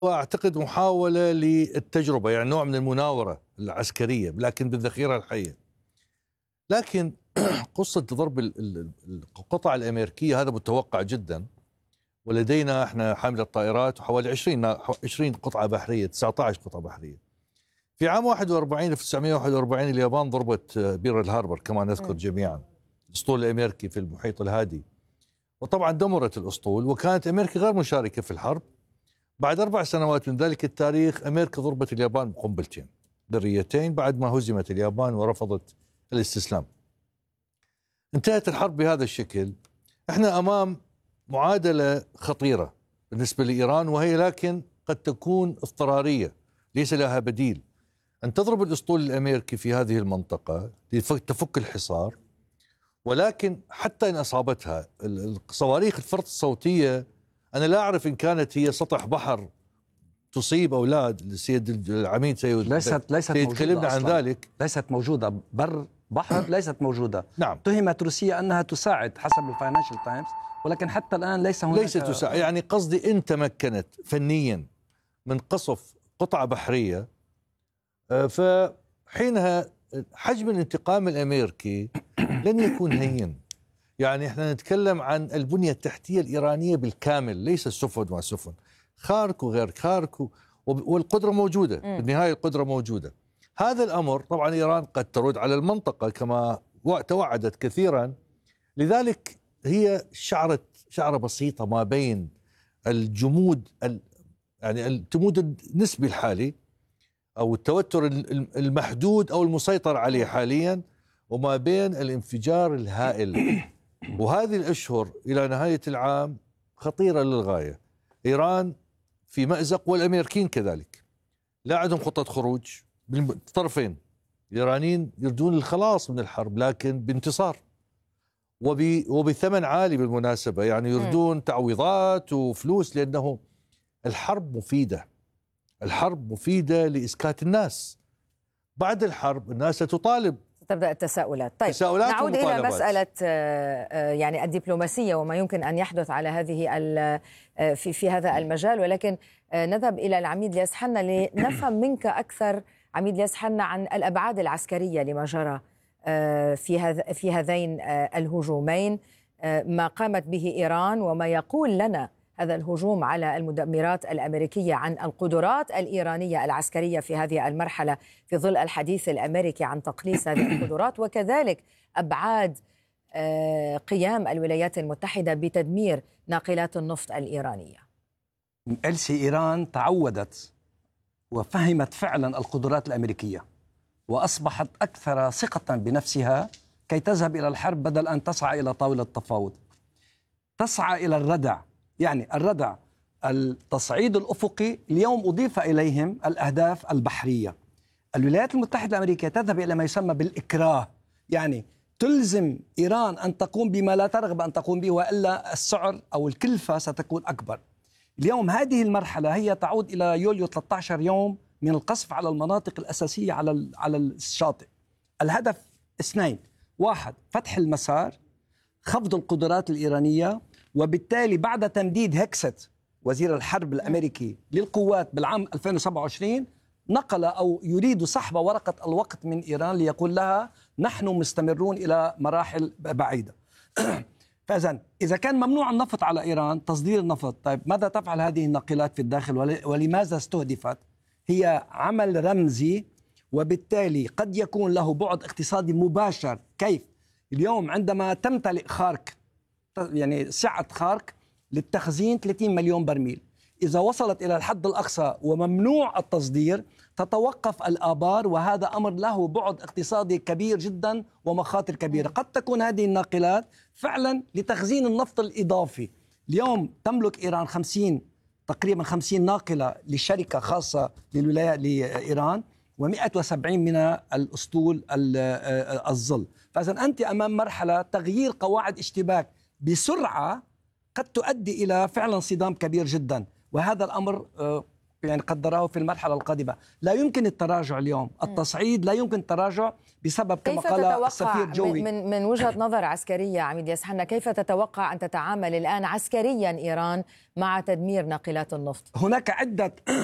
واعتقد محاولة للتجربة، يعني نوع من المناورة العسكرية لكن بالذخيرة الحية. لكن قصة ضرب القطع الأمريكية هذا متوقع جدا، ولدينا احنا حاملة الطائرات وحوالي 20 قطعة بحرية، 19 قطعة بحرية. في عام 1941 اليابان ضربت بيرل هاربر كما نذكر جميعا، الأسطول الأمريكي في المحيط الهادي، وطبعا دمرت الأسطول، وكانت أمريكا غير مشاركة في الحرب. بعد 4 سنوات من ذلك التاريخ أمريكا ضربت اليابان بقنبلتين ذريتين بعد ما هزمت اليابان ورفضت الاستسلام. انتهت الحرب بهذا الشكل. احنا أمام معادلة خطيرة بالنسبة لإيران، وهي لكن قد تكون اضطرارية ليس لها بديل، أن تضرب الأسطول الأمريكي في هذه المنطقة لتفك الحصار. ولكن حتى إن أصابتها الصواريخ الفرط الصوتية، أنا لا أعرف إن كانت هي سطح بحر تصيب أو لا. السيد العميد ليست يتكلمنا عن ذلك. ليست موجودة بر بحر، ليست موجودة. نعم. اتهمت روسيا أنها تساعد حسب الفاينانشال تايمز، ولكن حتى الآن ليس هناك. ليست تساعد، يعني قصدي إن تمكنت فنيا من قصف قطعة بحرية، فحينها حجم الانتقام الأمريكي لن يكون هين. يعني احنا نتكلم عن البنية التحتية الإيرانية بالكامل، ليس السفن وسفن، خارك وغير خارك، والقدرة موجودة. بالنهاية القدرة موجودة. هذا الأمر طبعا إيران قد ترد على المنطقة كما توعدت كثيرا، لذلك هي شعرة بسيطة ما بين الجمود يعني التمود النسبي الحالي أو التوتر المحدود أو المسيطر عليه حاليا، وما بين الانفجار الهائل. وهذه الأشهر إلى نهاية العام خطيرة للغاية. إيران في مأزق والأمريكيين كذلك، لا عندهم خطة خروج بالطرفين. الإيرانيين يريدون الخلاص من الحرب لكن بانتصار وبثمن عالي بالمناسبة، يعني يريدون تعويضات وفلوس، لأنه الحرب مفيدة. الحرب مفيدة لإسكات الناس. بعد الحرب الناس تطالب، تبدأ التساؤلات. طيب نعود إلى مسألة يعني الدبلوماسية وما يمكن أن يحدث على هذه في هذا المجال، ولكن نذهب إلى العميد الياس حنا لنفهم منك أكثر عميد الياس حنا عن الأبعاد العسكرية لما جرى في هذين الهجومين، ما قامت به إيران وما يقول لنا هذا الهجوم على المدمرات الأمريكية عن القدرات الإيرانية العسكرية في هذه المرحلة في ظل الحديث الأمريكي عن تقليص هذه القدرات، وكذلك أبعاد قيام الولايات المتحدة بتدمير ناقلات النفط الإيرانية. إيران تعودت وفهمت فعلا القدرات الأمريكية، وأصبحت أكثر ثقة بنفسها كي تذهب إلى الحرب بدل أن تسعى إلى طاولة التفاوض. تسعى إلى الردع، يعني الردع التصعيد الأفقي. اليوم أضيف إليهم الأهداف البحرية. الولايات المتحدة الأمريكية تذهب إلى ما يسمى بالإكراه، يعني تلزم إيران أن تقوم بما لا ترغب أن تقوم به، وإلا السعر أو الكلفة ستكون أكبر. اليوم هذه المرحلة هي تعود إلى يوليو 13 يوم من القصف على المناطق الأساسية على الشاطئ. الهدف 2: 1 فتح المسار، خفض القدرات الإيرانية، وبالتالي بعد تمديد هيكست وزير الحرب الأمريكي للقوات بالعام 2027 نقل أو يريد سحب ورقة الوقت من إيران ليقول لها نحن مستمرون إلى مراحل بعيدة. فإذن إذا كان ممنوع النفط على إيران، تصدير النفط، طيب ماذا تفعل هذه الناقلات في الداخل ولماذا استهدفت؟ هي عمل رمزي، وبالتالي قد يكون له بعد اقتصادي مباشر. كيف؟ اليوم عندما تمتلئ خارك، يعني سعة خارك للتخزين 30 مليون برميل، إذا وصلت إلى الحد الأقصى وممنوع التصدير تتوقف الآبار، وهذا أمر له بعد اقتصادي كبير جدا ومخاطر كبيرة. قد تكون هذه الناقلات فعلا لتخزين النفط الإضافي. اليوم تملك إيران تقريبا 50 ناقلة لشركة خاصة لإيران، و170 من الأسطول الظل. فإذا أنت أمام مرحلة تغيير قواعد اشتباك بسرعة قد تؤدي إلى فعلا صدام كبير جدا، وهذا الأمر يعني قد نراه في المرحلة القادمة. لا يمكن التراجع اليوم، التصعيد لا يمكن التراجع بسبب كما قال السفير جوي. من وجهة نظر عسكرية عميد يسحنا، كيف تتوقع أن تتعامل الآن عسكريا إيران مع تدمير ناقلات النفط؟ هناك عدة